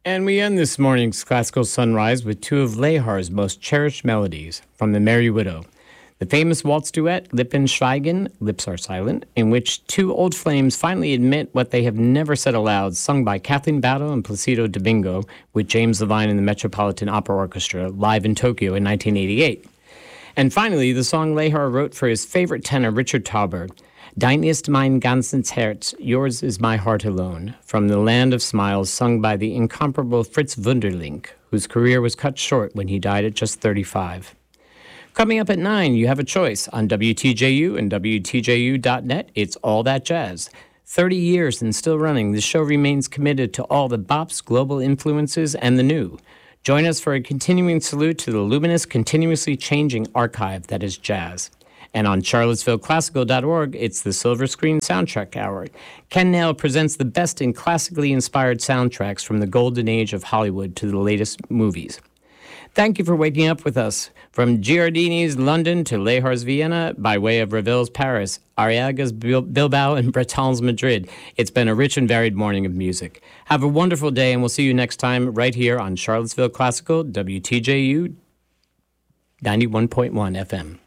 And we end this morning's classical sunrise with two of Lehar's most cherished melodies from The Merry Widow. The famous waltz duet, Lippen Schweigen, Lips Are Silent, in which two old flames finally admit what they have never said aloud, sung by Kathleen Battle and Placido Domingo with James Levine and the Metropolitan Opera Orchestra live in Tokyo in 1988. And finally, the song Lehar wrote for his favorite tenor, Richard Tauber, Dein ist mein ganzes Herz, Yours is my heart alone, from The Land of Smiles, sung by the incomparable Fritz Wunderlich, whose career was cut short when he died at just 35. Coming up at 9, you have a choice on WTJU and WTJU.net. It's All That Jazz. 30 years and still running, the show remains committed to all the bops, global influences, and the new. Join us for a continuing salute to the luminous, continuously changing archive that is jazz. And on charlottesvilleclassical.org, it's the Silver Screen Soundtrack Hour. Ken Nail presents the best in classically inspired soundtracks from the golden age of Hollywood to the latest movies. Thank you for waking up with us. From Giardini's London to Lehar's Vienna, by way of Ravel's Paris, Arriaga's Bilbao, and Breton's Madrid, it's been a rich and varied morning of music. Have a wonderful day, and we'll see you next time right here on Charlottesville Classical, WTJU 91.1 FM.